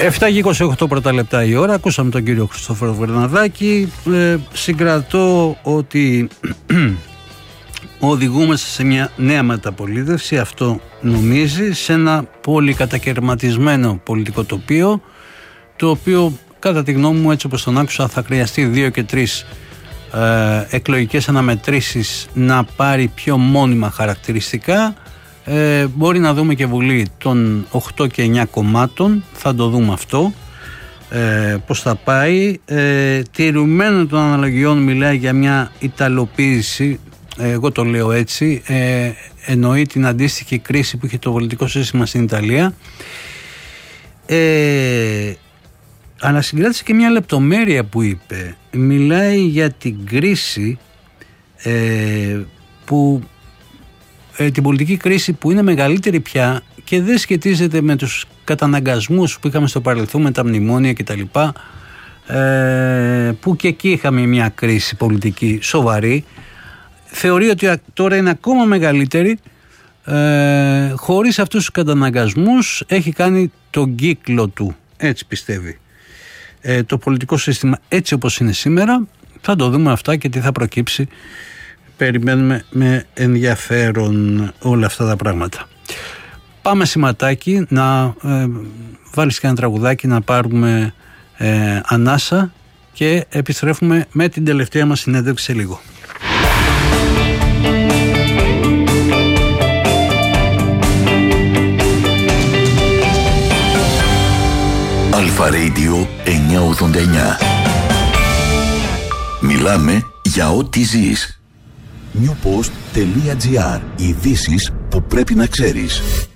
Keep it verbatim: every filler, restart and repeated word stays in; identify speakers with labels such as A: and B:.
A: εφτά και είκοσι οκτώ πρώτα λεπτά η ώρα. Ακούσαμε τον κύριο Χριστόφορο Βερναδάκη. Ε, συγκρατώ ότι οδηγούμαστε σε μια νέα μεταπολίτευση, αυτό νομίζει, σε ένα πολυκατακαιρματισμένο πολιτικό τοπίο, το οποίο κατά τη γνώμη μου, έτσι όπως τον άκουσα, θα χρειαστεί δύο και τρεις ε, εκλογικές αναμετρήσεις να πάρει πιο μόνιμα χαρακτηριστικά. Ε, μπορεί να δούμε και βουλή των οκτώ και εννιά κομμάτων, θα το δούμε αυτό, ε, πώς θα πάει. Ε, τηρουμένων των αναλογιών μιλάει για μια ιταλοποίηση, εγώ το λέω έτσι, ε, εννοεί την αντίστοιχη κρίση που είχε το πολιτικό σύστημα στην Ιταλία. Ε, αλλά συγκράτησε και μια λεπτομέρεια που είπε. Μιλάει για την κρίση ε, που ε, την πολιτική κρίση που είναι μεγαλύτερη πια και δεν σχετίζεται με τους καταναγκασμούς που είχαμε στο παρελθόν, με τα μνημόνια κτλ, ε, που και εκεί είχαμε μια κρίση πολιτική σοβαρή. Θεωρεί ότι τώρα είναι ακόμα μεγαλύτερη, ε, χωρίς αυτούς τους καταναγκασμούς έχει κάνει τον κύκλο του, έτσι πιστεύει. Ε, το πολιτικό σύστημα έτσι όπως είναι σήμερα, θα το δούμε αυτά και τι θα προκύψει. Περιμένουμε με ενδιαφέρον όλα αυτά τα πράγματα. Πάμε σηματάκι, να ε, βάλεις και ένα τραγουδάκι, να πάρουμε ε, ανάσα και επιστρέφουμε με την τελευταία μας συνέντευξη σε λίγο.
B: Αλφα Radio εννιακόσια ογδόντα εννιά. Μιλάμε για ό,τι ζεις. newpost.gr. Ειδήσεις που πρέπει να ξέρεις.